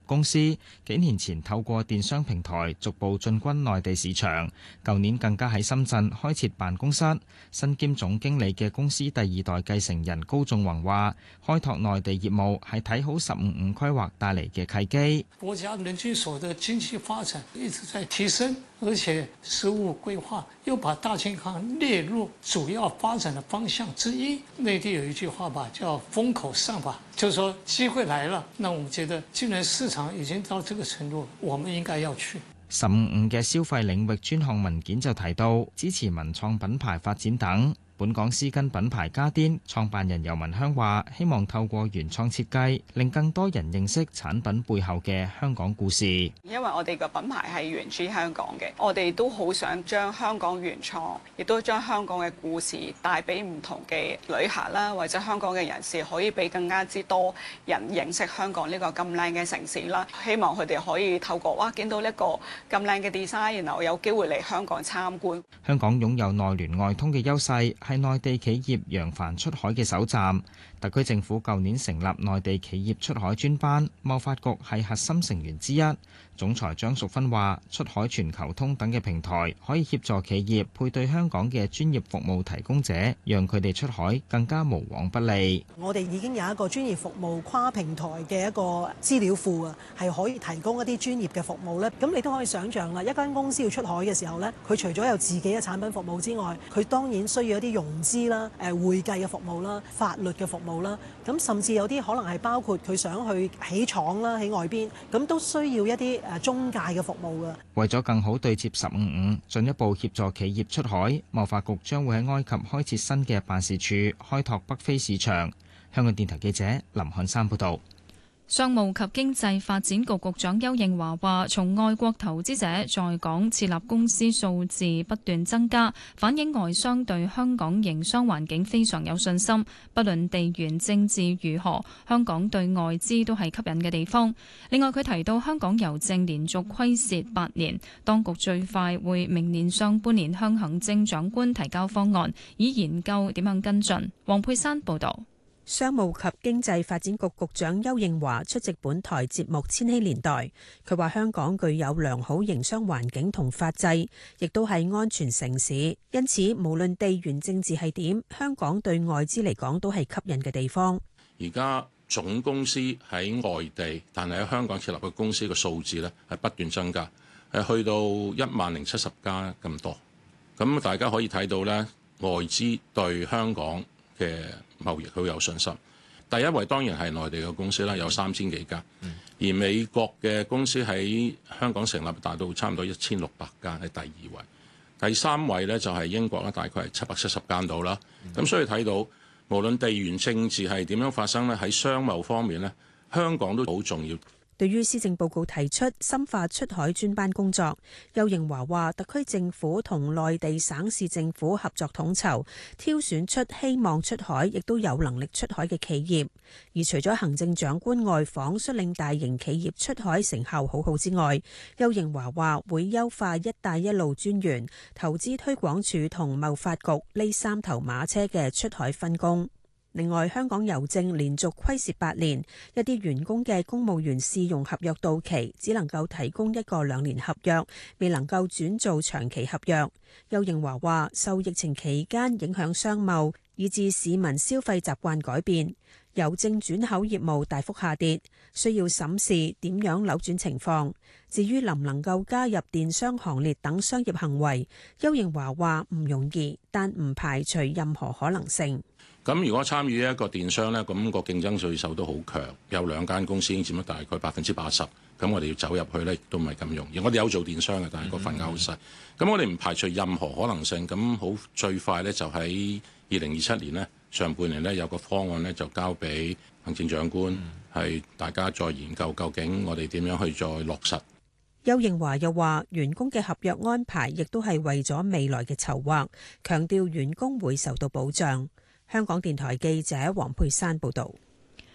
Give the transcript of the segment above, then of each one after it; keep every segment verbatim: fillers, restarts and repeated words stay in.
公司，幾年前透過電商平台逐步進軍內地市場，舊年更加喺深圳開設辦公室。身兼總經理嘅公司第二代繼承人高仲宏話，開拓內地業務係睇好十五五規劃帶嚟嘅契機。 國家人均所得經濟發展一直在提升，而且十五規劃又把大健康列入主要發展的方向之一。內地有一句話吧，叫風口上吧，就是說機會來了。那我們覺得，既然市場已經到這個程度，我們應該要去。 十五五嘅消費領域專項文件就提到，支持文創品牌發展等。本港絲巾品牌家電創辦人游文香話，希望透過原創設計，令更多人認識產品背後嘅香港故事。 因為我哋個品牌係源自香港嘅，我哋都好想將香港原創，亦都將香港嘅故事帶俾唔同嘅旅客啦，或者香港嘅人士，可以俾更加之多人認識香港呢個咁靚嘅城市啦。希望佢哋可以透過哇見到一個咁靚嘅 design，然後有機會嚟香港參觀。 香港擁有內聯外通嘅優勢，係內地企業揚帆出海嘅首站。特區政府舊年成立內地企業出海專班，貿發局係核心成員之一。總裁張淑芬話，出海全球通等嘅平台可以協助企業配對香港嘅專業服務提供者，讓佢哋出海更加無往不利。 我哋已經有一個專業服務跨平台嘅一個資料庫啊，係可以提供一啲專業嘅服務咧。咁你都可以想象啦，一間公司要出海嘅時候咧，佢除咗有自己嘅產品服務之外，佢當然需要一啲融資啦、誒會計嘅服務啦、法律嘅服務啦。咁甚至有啲可能係包括佢想去起廠啦，喺外邊，咁都需要一啲誒中介嘅服務嘅。 為咗更好對接十五五，進一步協助企業出海，貿發局將會喺埃及開設新嘅辦事處，開拓北非市場。香港電台記者林漢山報道。 商務及經濟發展局局長邱應華話，從外國投資者在港設立公司數字不斷增加，反映外商對香港營商環境非常有信心。不論地緣政治如何，香港對外資都係吸引嘅地方。另外，佢提到香港郵政連續虧蝕八年，當局最快會明年上半年向行政長官提交方案，以研究點樣跟進。黃佩珊報導。 商務及經濟發展局局長邱應華出席本台節目《千禧年代》，佢話香港具有良好營商環境同法制，亦都係安全城市，因此無論地緣政治係點，香港對外資嚟講都係吸引嘅地方。 而家總公司喺外地，但係喺香港設立嘅公司嘅數字咧係不斷增加，係去到一萬零七十家咁多。咁大家可以睇到咧，外資對香港嘅貿易好有信心。第一位當然係內地嘅公司啦，有三千幾家，而美國嘅公司喺香港成立達到差唔多一千六百間，係第二位。第三位呢就係英國啦，大概係七百七十間到啦。咁所以睇到無論地緣政治係點樣發生呢，喺商貿方面呢，香港都好重要。 對於施政報告提出深化出海專班工作，邱應華話特區政府同內地省市政府合作統籌，挑選出希望出海亦都有能力出海嘅企業。而除咗行政長官外訪率領大型企業出海成效好好之外，邱應華話會優化一帶一路專員、投資推廣署同貿發局呢三頭馬車嘅出海分工。另外，香港郵政連續虧蝕八年，一啲員工嘅公務員試用合約到期，只能夠提供一個兩年合約，未能夠轉做長期合約。邱應華話，受疫情期間影響商貿，以致市民消費習慣改變，郵政轉口業務大幅下跌，需要審視點樣扭轉情況。至於能唔能夠加入電商行列等商業行為，邱應華話唔容易，但唔排除任何可能性。 咁如果參與一個電商呢，咁個競爭對手都好強，有兩間公司已經佔咗大概百分之八十，咁我哋要走入去呢，亦都唔係咁容易。我哋有做電商嘅，但係個份額好細。咁、嗯、我哋唔排除任何可能性。咁好最快呢，就喺二零二七年呢，上半年呢，有個方案呢，就交俾行政長官，係、嗯、大家再研究究竟我哋點樣去再落實。 邱應華又話，員工嘅合約安排亦都係為咗未來嘅籌劃，強調員工會受到保障。香港電台記者黃佩珊報道。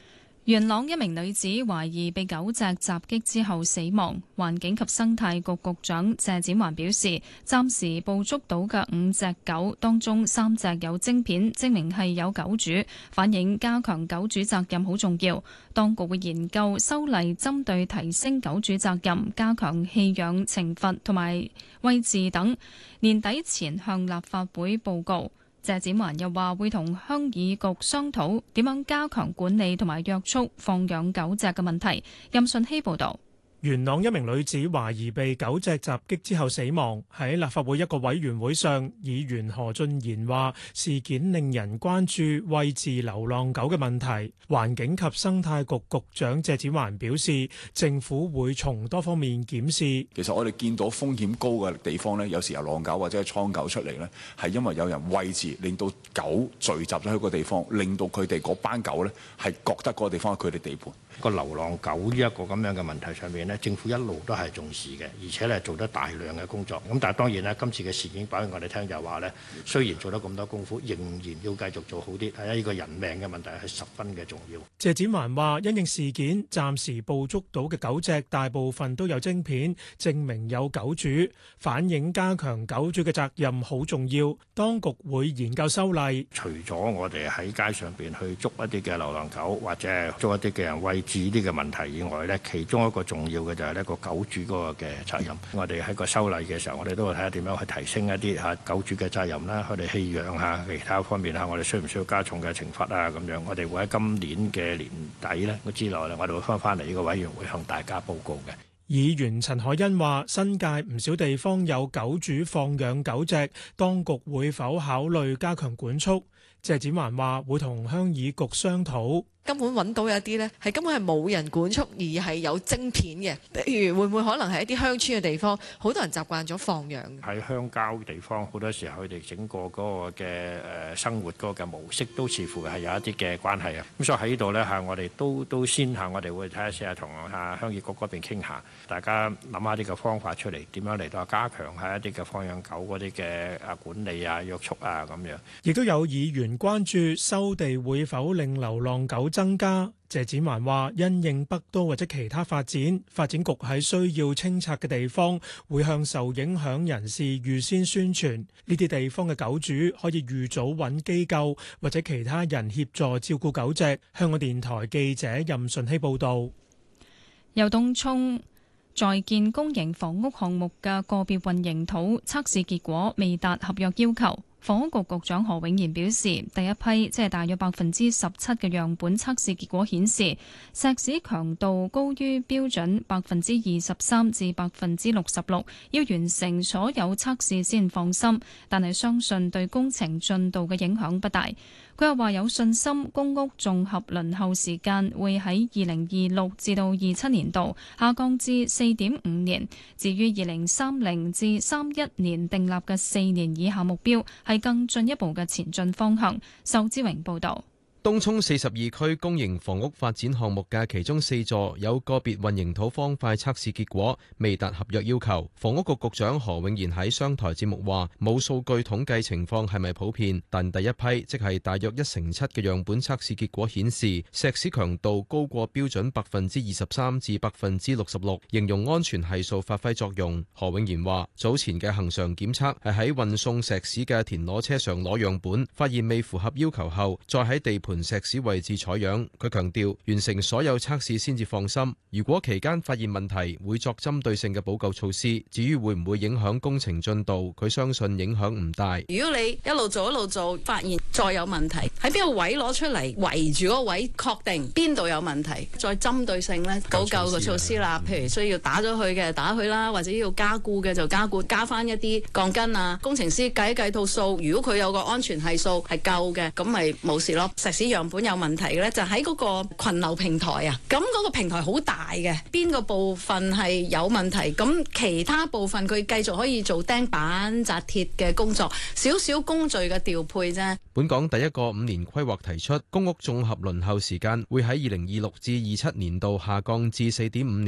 元朗一名女子懷疑被狗隻襲擊之後死亡，環境及生態局局長謝展寰表示，暫時捕捉到嘅五隻狗當中三隻有晶片，證明係有狗主，反映加強狗主責任好重要。當局會研究修例，針對提升狗主責任、加強棄養懲罰同埋餵飼等，年底前向立法會報告。謝展寰又話會同鄉議局商討點樣加強管理同埋約束放養狗隻嘅問題。任順希報導。 元朗一名女子懷疑被狗隻襲擊之後死亡，喺立法會一個委員會上，議員何俊賢話事件令人關注餵飼流浪狗嘅問題。環境及生態局局長謝展寰表示，政府會從多方面檢視。 其實我哋見到風險高嘅地方呢，有時有流浪狗或者係倉狗出嚟呢，係因為有人餵飼，令到狗聚集咗喺個地方，令到佢哋嗰班狗呢係覺得嗰個地方係佢哋地盤。 個流浪狗呢一個咁樣嘅問題上面呢，政府一路都係重視嘅，而且咧做得大量嘅工作。咁但係當然咧，今次嘅事件擺俾我哋聽就係話咧，雖然做得咁多功夫，仍然要繼續做好啲。係啊，呢個人命嘅問題係十分嘅重要。 謝展寰話：因應事件，暫時捕捉到嘅狗隻大部分都有晶片，證明有狗主，反映加強狗主嘅責任好重要。當局會研究修例， 除咗我哋喺街上邊去捉一啲嘅流浪狗，或者係捉一啲嘅人餵飼呢啲嘅問題以外咧，其中一個重要嘅就係呢個狗主嗰個嘅責任。我哋喺個修例嘅時候，我哋都會睇下點樣去提升一啲嚇狗主嘅責任啦，佢哋棄養嚇其他方面嚇，我哋需唔需要加重嘅懲罰啊？咁樣我哋會喺今年嘅年底咧之內咧，我哋會翻翻嚟呢個委員會向大家報告嘅。 議員陳凱欣話：新界唔少地方有狗主放養狗隻，當局會否考慮加強管束？謝展寰話會同鄉議局商討。 根本揾到有啲呢係根本係冇人管束，而係有晶片嘅。譬如會唔會可能係一啲鄉村嘅地方，好多人習慣咗放養。 喺鄉郊地方，好多時候佢哋整個嗰個嘅誒生活嗰個嘅模式，都似乎係有一啲嘅關係啊。咁所以喺呢度呢，嚇，我哋都都先下，我哋會睇下試下同嚇鄉議局嗰邊傾下，大家諗下啲嘅方法出嚟，點樣嚟到加強下一啲嘅放養狗嗰啲嘅啊管理啊約束啊咁樣。 亦都有議員關注收地會否令流浪狗增加。謝展寰話：因應北都或者其他發展，發展局喺需要清拆嘅地方，會向受影響人士預先宣傳。呢啲地方嘅狗主可以預早揾機構或者其他人協助照顧狗隻。香港電台記者任順希報導。 由東涌在建公營房屋項目嘅個別混凝土測試結果未達合約要求。房屋局局長何永賢表示，第一批即係大約百分之十七嘅樣本測試結果顯示，石屎強度高於標準百分之二十三至百分之六十六，要完成所有測試先放心。但係相信對工程進度嘅影響不大。佢又話有信心公屋綜合輪候時間會喺二零二六至到二七年度下降至四點五年。至於二零三零至三一年訂立嘅四年以下目標，係更進一步嘅前進方向。仇之榮報導。 東涌四十二區公營房屋發展項目嘅其中四座有個別混凝土方塊測試結果未達合約要求。房屋局局長何永賢喺商台節目話：冇數據統計情況係咪普遍，但第一批即係大約一成七嘅樣本測試結果顯示石屎強度高過標準百分之二十三至百分之六十六，形容安全係數發揮作用。何永賢話：早前嘅恆常檢測係喺運送石屎嘅田螺車上攞樣本，發現未符合要求後，再喺地盤石屎位置採樣。佢強調完成所有測試先至放心，如果期間發現問題會作針對性嘅補救措施。至於會唔會影響工程進度，佢相信影響唔大。 如果你一路做一路做，發現再有問題，喺邊個位攞出嚟圍住嗰個位，確定邊度有問題，再針對性咧補救個措施啦。譬如需要打咗佢嘅打佢啦，或者要加固嘅就加固，加翻一啲鋼筋啊。工程師計一計套數，如果佢有個安全係數係夠嘅，咁咪冇事咯。石屎樣本有問題嘅咧，就喺嗰個群流平台啊，咁嗰個平台好大嘅，邊個部分係有問題，咁其他部分佢繼續可以做釘板紮鐵嘅工作，少少工序嘅調配啫。 本港第一個五年規劃提出，公屋綜合輪候時間會喺二零二六至二七年度下降至四點五年。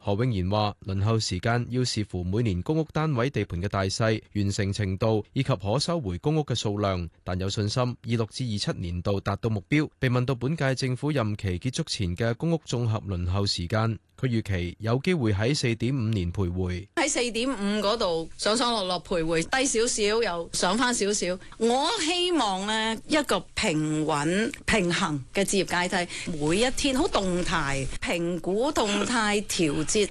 何永賢話：輪候時間要視乎每年公屋單位地盤嘅大細、完成程度以及可收回公屋嘅數量，但有信心二六至二七年度達到目標。被問到本屆政府任期結束前嘅公屋綜合輪候時間，佢預期有機會喺四點五年徘徊。 喺四點五嗰度上上落落徘徊，低少少又上翻少少。我希望呢一個平穩平衡嘅置業階梯，每一天好動態評估、動態調節